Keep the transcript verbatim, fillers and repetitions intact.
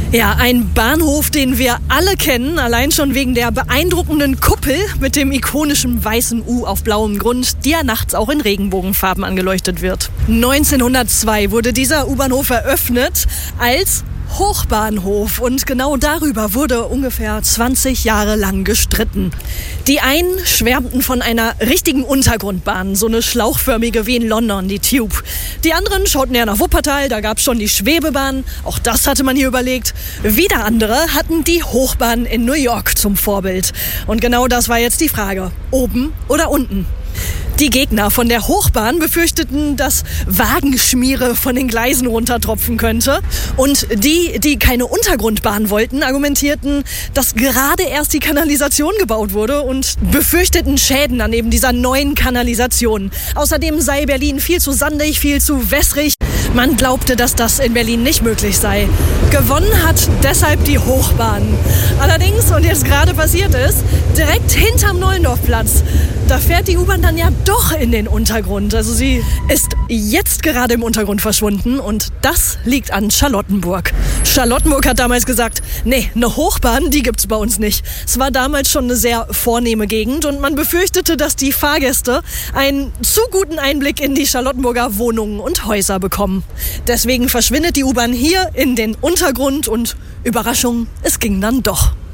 Ja, ein Bahnhof, den wir alle kennen, allein schon wegen der beeindruckenden Kuppel mit dem ikonischen weißen U auf blauem Grund, die ja nachts auch in Regenbogenfarben angeleuchtet wird. neunzehnhundertzwei wurde dieser U-Bahnhof eröffnet als Hochbahnhof und genau darüber wurde ungefähr zwanzig Jahre lang gestritten. Die einen schwärmten von einer richtigen Untergrundbahn, so eine schlauchförmige wie in London, die Tube. Die anderen schauten eher nach Wuppertal, da gab es schon die Schwebebahn, auch das hatte man hier überlegt. Wieder andere hatten die Hochbahn in New York zum Vorbild. Und genau das war jetzt die Frage, oben oder unten? Die Gegner von der Hochbahn befürchteten, dass Wagenschmiere von den Gleisen runtertropfen könnte. Und die, die keine Untergrundbahn wollten, argumentierten, dass gerade erst die Kanalisation gebaut wurde und befürchteten Schäden an eben dieser neuen Kanalisation. Außerdem sei Berlin viel zu sandig, viel zu wässrig. Man glaubte, dass das in Berlin nicht möglich sei. Gewonnen hat deshalb die Hochbahn. Allerdings, und jetzt gerade passiert ist, direkt hinterm Nollendorfplatz, da fährt die U-Bahn dann ja doch in den Untergrund. Also sie ist jetzt gerade im Untergrund verschwunden und das liegt an Charlottenburg. Charlottenburg hat damals gesagt, nee, eine Hochbahn, die gibt's bei uns nicht. Es war damals schon eine sehr vornehme Gegend und man befürchtete, dass die Fahrgäste einen zu guten Einblick in die Charlottenburger Wohnungen und Häuser bekommen. Deswegen verschwindet die U-Bahn hier in den Untergrund und Überraschung, es ging dann doch.